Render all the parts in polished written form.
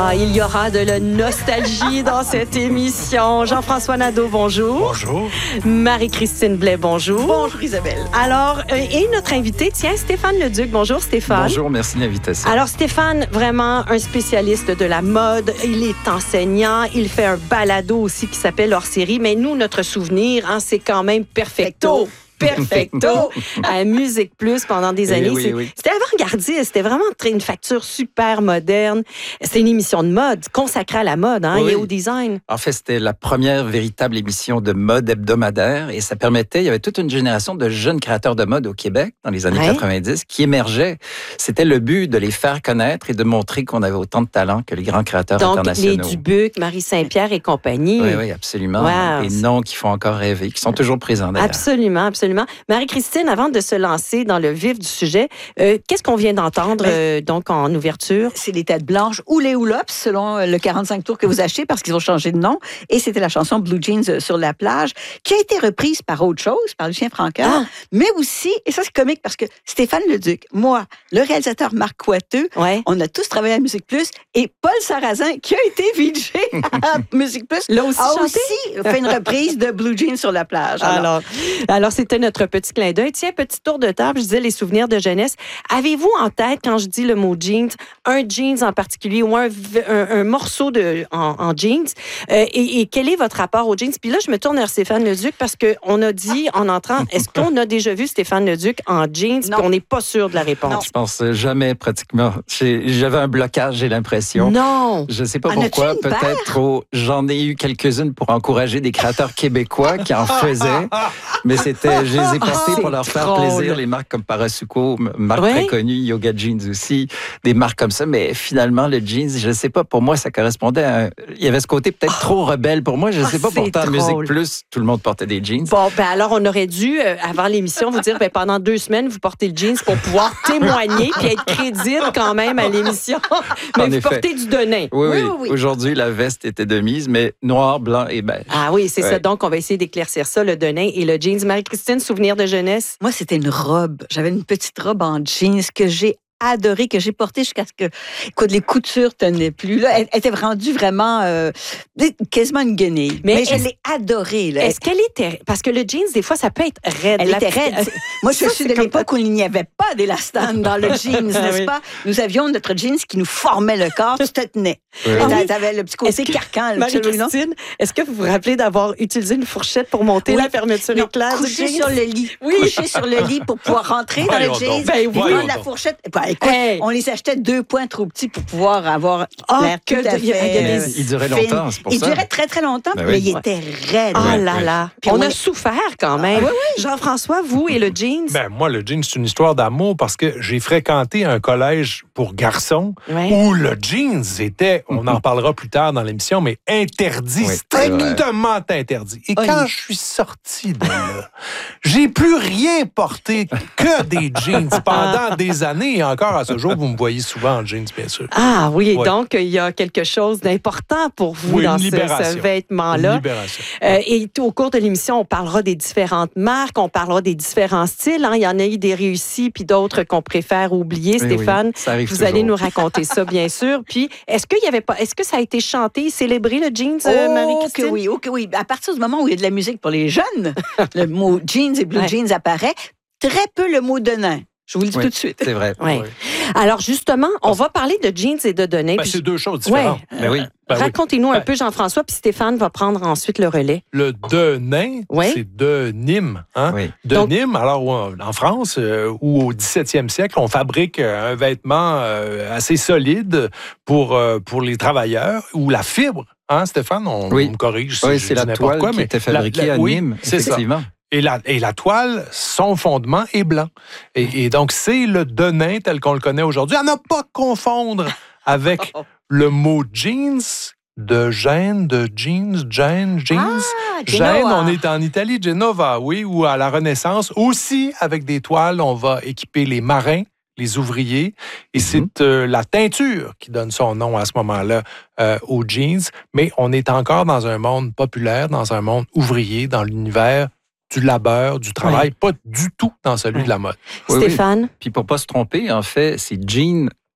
Il y aura de la nostalgie dans cette émission. Jean-François Nadeau, bonjour. Bonjour. Marie-Christine Blais, bonjour. Bonjour Isabelle. Alors, et notre invité, tiens, Stéphane Leduc. Bonjour Stéphane. Bonjour, merci de l'invitation. Alors Stéphane, vraiment un spécialiste de la mode. Il est enseignant. Il fait un balado aussi qui s'appelle Hors série. Mais nous, notre souvenir, c'est quand même Perfecto. Perfecto à Musique Plus pendant des années. Oui. C'était avant-gardiste. C'était vraiment une facture super moderne. C'était une émission de mode consacrée à la mode et au design. En fait, c'était la première véritable émission de mode hebdomadaire et ça permettait, il y avait toute une génération de jeunes créateurs de mode au Québec dans les années 90 qui émergeaient. C'était le but de les faire connaître et de montrer qu'on avait autant de talent que les grands créateurs internationaux. Donc, les Dubuc, Marie Saint-Pierre et compagnie. Oui, absolument. Wow. Des noms qui font encore rêver, qui sont toujours présents d'ailleurs. Absolument. Marie-Christine, avant de se lancer dans le vif du sujet, qu'est-ce qu'on vient d'entendre donc en ouverture? C'est les têtes blanches ou les Hula Hoops, selon le 45 tours que vous achetez, parce qu'ils ont changé de nom. Et c'était la chanson Blue Jeans sur la plage, qui a été reprise par autre chose, par Lucien Francaire, mais aussi, et ça c'est comique parce que Stéphane Leduc, moi, le réalisateur Marc Coiteux, on a tous travaillé à Musique Plus, et Paul Sarrazin, qui a été VJ à Musique Plus, a aussi fait une reprise de Blue Jeans sur la plage. Alors c'était notre petit clin d'œil. Tiens, petit tour de table, je disais les souvenirs de jeunesse. Avez-vous en tête, quand je dis le mot jeans, un jeans en particulier ou un morceau en jeans? Et quel est votre rapport aux jeans? Puis là, je me tourne vers Stéphane Leduc parce qu'on a dit en entrant, est-ce qu'on a déjà vu Stéphane Leduc en jeans? Puis on n'est pas sûr de la réponse. Non. Je pense jamais pratiquement. J'avais un blocage, j'ai l'impression. Non! Je ne sais pas pourquoi, peut-être trop. J'en ai eu quelques-unes pour encourager des créateurs québécois qui en faisaient, mais je les ai portés pour leur faire plaisir, les marques comme Parasuco, marque très connue, Yoga Jeans aussi, des marques comme ça, mais finalement, le jeans, je ne sais pas, pour moi, ça correspondait à... Il y avait ce côté peut-être trop rebelle pour moi, je ne sais pas, pourtant, à Musique Plus, tout le monde portait des jeans. Bon, alors, on aurait dû, avant l'émission, vous dire, pendant 2 semaines, vous portez le jeans pour pouvoir témoigner puis être crédible quand même à l'émission. Mais vous portez du denim. Oui. Aujourd'hui, la veste était de mise, mais noir, blanc et beige. Ah oui, c'est ça. Donc, on va essayer d'éclaircir ça, le denim et le jeans. Marie-Christine, souvenir de jeunesse? Moi, c'était une robe. J'avais une petite robe en jeans que j'ai adorée, que j'ai portée jusqu'à ce que les coutures tenaient plus. Là, elle était rendue vraiment quasiment une guenille. Mais je l'ai adorée. Là. Est-ce qu'elle était... Parce que le jeans, des fois, ça peut être raide. Elle était raide. Moi, je suis de l'époque où il n'y avait pas d'élastane dans le jeans, n'est-ce pas? Nous avions notre jeans qui nous formait le corps, tu te tenais. T'avais le petit côté carcan. Marie-Christine, est-ce que vous vous rappelez d'avoir utilisé une fourchette pour monter la fermeture éclair du jeans? Coucher sur le lit. Coucher sur le lit pour pouvoir rentrer dans le jeans. Prendre la fourchette. Écoute, on les achetait 2 points trop petits pour pouvoir avoir l'air tout à fait il durait longtemps, c'est pour ça. Il durait très, très longtemps, mais il était raide. Ah là là. Puis on a souffert quand même. Jean-François, vous et le jeans? Moi, le jeans, c'est une histoire d'amour parce que j'ai fréquenté un collège pour garçons où le jeans était, on en parlera plus tard dans l'émission, mais interdit, strictement interdit. Et quand je suis sorti de là, j'ai plus rien porté que des jeans pendant des années. Et encore à ce jour, vous me voyez souvent en jeans, bien sûr. Ah oui, donc il y a quelque chose d'important pour vous dans ce vêtement-là. Une libération. Et au cours de l'émission, on parlera des différentes marques, on parlera des différents styles. Il y en a eu des réussis, puis d'autres qu'on préfère oublier. Stéphane, vous allez nous raconter ça, bien sûr. Puis, est-ce que ça a été chanté, célébré, le jeans, Marie-Christine? Oui. À partir du moment où il y a de la musique pour les jeunes, le mot jeans et blue jeans apparaît, très peu le mot denim. Je vous le dis tout de suite. C'est vrai. Alors, justement, on va parler de jeans et de denim. C'est 2 choses différentes. Racontez-nous un peu, Jean-François, puis Stéphane va prendre ensuite le relais. Le denim, c'est de Nîmes. Nîmes, alors en France, où au 17e siècle, on fabrique un vêtement assez solide pour les travailleurs, où la fibre, Stéphane, on me corrige si je c'est la toile qui était fabriquée à Nîmes, effectivement. Ça. Et la toile, son fondement est blanc. Et donc, c'est le denim tel qu'on le connaît aujourd'hui. À ne pas confondre avec le mot jeans, de Gênes, de jeans. Gênes, on est en Italie, Genova, ou à la Renaissance. Aussi, avec des toiles, on va équiper les marins, les ouvriers. Et c'est la teinture qui donne son nom à ce moment-là aux jeans. Mais on est encore dans un monde populaire, dans un monde ouvrier, dans l'univers du labeur, du travail, pas du tout dans celui de la mode. Stéphane? Puis pour pas se tromper, en fait, c'est jean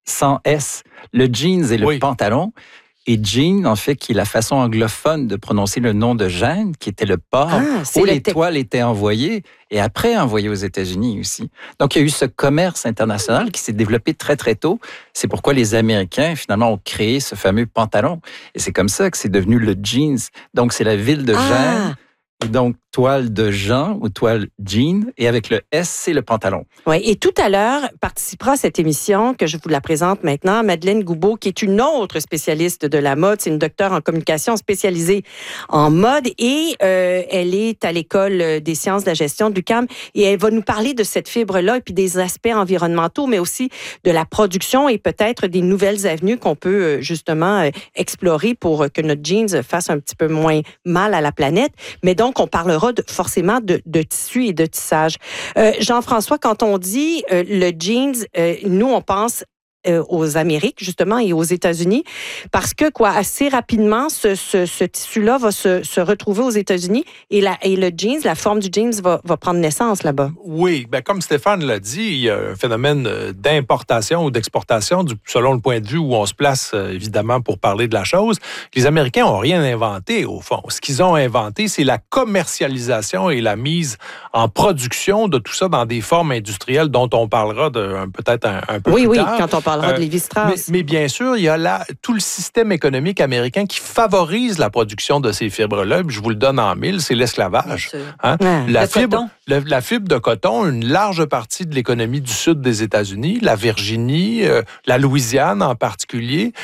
sans S. Le jeans et le pantalon. Et jean, en fait, qui est la façon anglophone de prononcer le nom de Gênes, qui était le port où les toiles étaient envoyées et après envoyées aux États-Unis aussi. Donc, il y a eu ce commerce international qui s'est développé très, très tôt. C'est pourquoi les Américains, finalement, ont créé ce fameux pantalon. Et c'est comme ça que c'est devenu le jeans. Donc, c'est la ville de Gênes. Et donc, toile de Jean ou toile jean, et avec le S, c'est le pantalon. Oui, et tout à l'heure, participera à cette émission que je vous la présente maintenant, Madeleine Goubeau, qui est une autre spécialiste de la mode. C'est une docteure en communication spécialisée en mode et elle est à l'École des sciences de la gestion de l'UQAM et elle va nous parler de cette fibre-là et puis des aspects environnementaux, mais aussi de la production et peut-être des nouvelles avenues qu'on peut justement explorer pour que notre jeans fasse un petit peu moins mal à la planète. Mais donc, on parlera forcément de tissu et de tissage. Jean-François, quand on dit le jeans, nous, on pense aux Amériques, justement, et aux États-Unis, parce que, assez rapidement, ce tissu-là va se retrouver aux États-Unis et le jeans, la forme du jeans va prendre naissance là-bas. Oui, comme Stéphane l'a dit, il y a un phénomène d'importation ou d'exportation, selon le point de vue où on se place, évidemment, pour parler de la chose. Les Américains n'ont rien inventé, au fond. Ce qu'ils ont inventé, c'est la commercialisation et la mise en production de tout ça dans des formes industrielles dont on parlera peut-être un peu plus tard. Oui, quand on parlera de Lévi-Strauss. Mais bien sûr, il y a tout le système économique américain qui favorise la production de ces fibres-là. Je vous le donne en mille, c'est l'esclavage. Hein? La fibre de coton, une large partie de l'économie du sud des États-Unis, la Virginie, la Louisiane en particulier,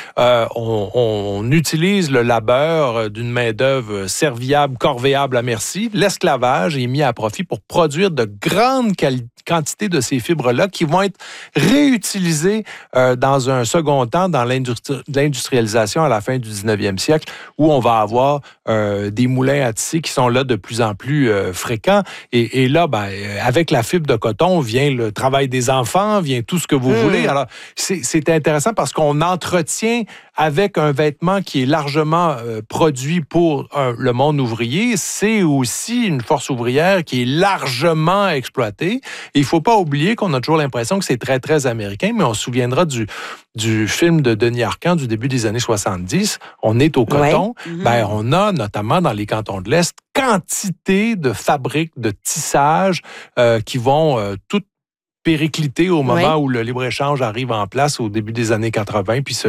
on utilise le labeur d'une main-d'œuvre serviable, corvéable à merci. L'esclavage est mis à profit pour produire de grandes quantités de ces fibres-là qui vont être réutilisées dans un second temps dans l'industrialisation à la fin du 19e siècle, où on va avoir des moulins à tisser qui sont là de plus en plus fréquents. Et là, avec la fibre de coton vient le travail des enfants, vient tout ce que vous voulez. Alors, c'est intéressant parce qu'on entretient avec un vêtement qui est largement produit pour le monde ouvrier, c'est aussi une force ouvrière qui est largement exploitée. Et il ne faut pas oublier qu'on a toujours l'impression que c'est très, très américain, mais on se souviendra du film de Denis Arcand du début des années 70, On est au coton. Ouais. On a, notamment dans les cantons de l'Est, quantité de fabriques de tissage qui vont toutes péricliter au moment où le libre-échange arrive en place au début des années 80, puis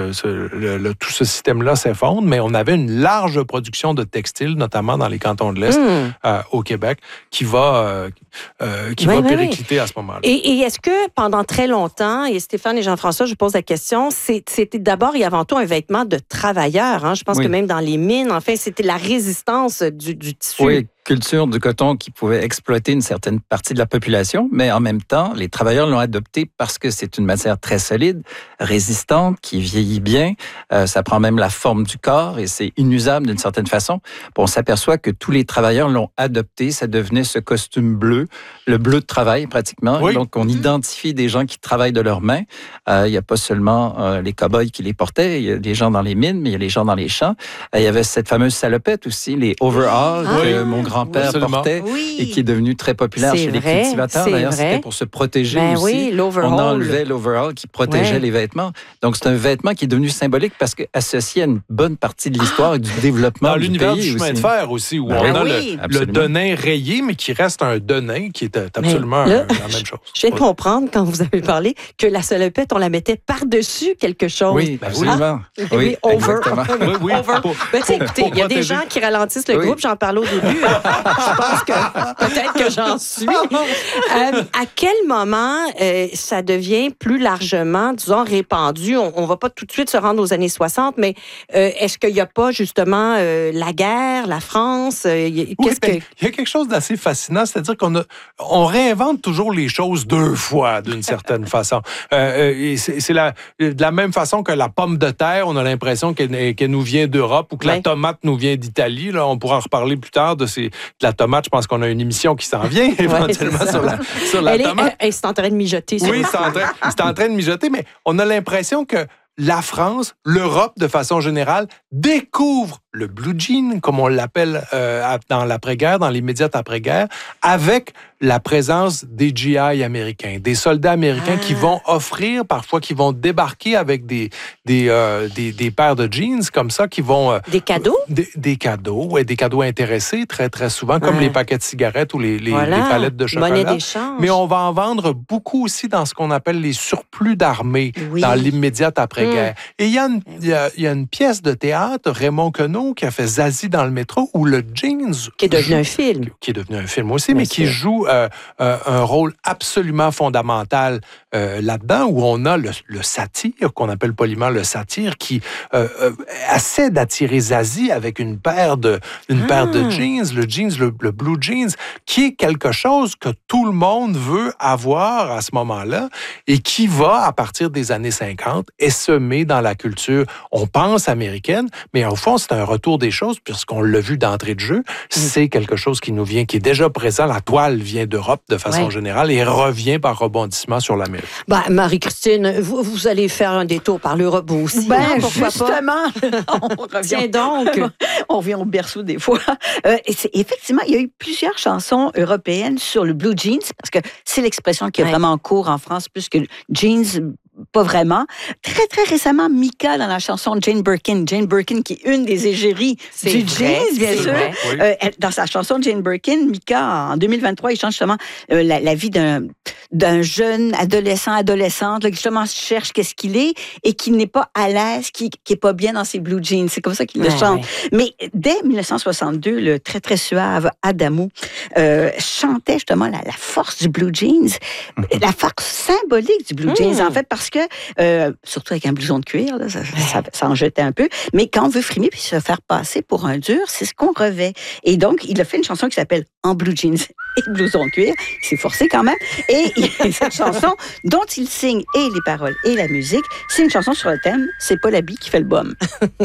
tout ce système-là s'effondre, mais on avait une large production de textiles, notamment dans les cantons de l'Est, au Québec, qui va péricliter à ce moment-là. Et est-ce que pendant très longtemps, et Stéphane et Jean-François, je vous pose la question, c'était d'abord et avant tout un vêtement de travailleur, hein? Je pense que même dans les mines, enfin, c'était la résistance du tissu. Oui. Culture du coton qui pouvait exploiter une certaine partie de la population, mais en même temps, les travailleurs l'ont adopté parce que c'est une matière très solide, résistante, qui vieillit bien. Ça prend même la forme du corps et c'est inusable d'une certaine façon. On s'aperçoit que tous les travailleurs l'ont adopté. Ça devenait ce costume bleu, le bleu de travail pratiquement. Oui. Donc, on identifie des gens qui travaillent de leurs mains. Il n'y a pas seulement les cow-boys qui les portaient. Il y a des gens dans les mines, mais il y a les gens dans les champs. Il y avait cette fameuse salopette aussi, les overalls que mon grand-père portait et qui est devenu très populaire chez les cultivateurs. D'ailleurs, c'était pour se protéger aussi. L'overall. On enlevait l'overall qui protégeait les vêtements. Donc, c'est un vêtement qui est devenu symbolique parce qu'associé à une bonne partie de l'histoire et du développement du pays. Dans l'univers du chemin de fer aussi, où on a le denain rayé, mais qui reste un denain qui est absolument la même chose. Je viens de comprendre, quand vous avez parlé, que la salopette, on la mettait par-dessus quelque chose. Oui, absolument. Oui, exactement. Oui. Écoutez, il y a des gens qui ralentissent le groupe, j'en parlais au début. Je pense que peut-être que j'en suis. À quel moment ça devient plus largement, disons, répandu? On ne va pas tout de suite se rendre aux années 60, mais est-ce qu'il n'y a pas justement la guerre, la France? Il y a quelque chose d'assez fascinant, c'est-à-dire qu'on réinvente toujours les choses deux fois, d'une certaine façon. C'est de la même façon que la pomme de terre, on a l'impression qu'elle nous vient d'Europe ou que la tomate nous vient d'Italie. Là, on pourra en reparler plus tard de la tomate. Je pense qu'on a une émission qui s'en vient éventuellement sur la tomate. C'est en train de mijoter. Oui, c'est en train de mijoter, mais on a l'impression que la France, l'Europe de façon générale, découvre le blue jean, comme on l'appelle dans l'après-guerre, dans l'immédiate après-guerre, avec la présence des GI américains, des soldats américains qui vont offrir, parfois qui vont débarquer avec des paires de jeans comme ça, qui vont... des cadeaux? Des cadeaux, ouais, des cadeaux intéressés très, très souvent, comme les paquets de cigarettes ou les palettes de chocolat. Monnaie d'échange. Mais on va en vendre beaucoup aussi dans ce qu'on appelle les surplus d'armée, dans l'immédiate après-guerre. Et il y a une pièce de théâtre, Raymond Queneau, qui a fait Zazie dans le métro, où le jeans... Qui est devenu un film. Qui est devenu un film aussi, mais qui joue un rôle absolument fondamental là-dedans, où on a le satyre, qu'on appelle poliment le satyre, qui essaie d'attirer Zazie avec une paire de jeans, le blue jeans, qui est quelque chose que tout le monde veut avoir à ce moment-là et qui va, à partir des années 50, essaimer dans la culture, on pense américaine, mais au fond, c'est un retour des choses, puisqu'on l'a vu d'entrée de jeu, c'est quelque chose qui nous vient, qui est déjà présent. La toile vient d'Europe de façon générale et revient par rebondissement sur l'Amérique. Marie-Christine, vous allez faire un détour par l'Europe vous aussi. Justement, on revient. Tiens donc. On revient au berceau des fois. Effectivement, il y a eu plusieurs chansons européennes sur le blue jeans, parce que c'est l'expression qui est vraiment en cours en France, plus que jeans... Pas vraiment. Très, très récemment, Mika, dans la chanson Jane Birkin, qui est une des égéries du jeans, bien sûr. Dans sa chanson Jane Birkin, Mika, en 2023, il chante justement la vie d'un jeune adolescente, là, qui justement cherche qu'est-ce qu'il est et qui n'est pas à l'aise, qui est pas bien dans ses blue jeans. C'est comme ça qu'il le chante. Mais dès 1962, le très, très suave Adamo chantait justement la force du blue jeans, la force symbolique du blue jeans, en fait, parce que, surtout avec un blouson de cuir, là, ça en jetait un peu, mais quand on veut frimer puis se faire passer pour un dur, c'est ce qu'on revêt. Et donc, il a fait une chanson qui s'appelle « En blue jeans et blouson de cuir ». Il s'est forcé quand même. Et cette chanson, dont il signe et les paroles et la musique, c'est une chanson sur le thème « C'est pas l'habit qui fait le bum ».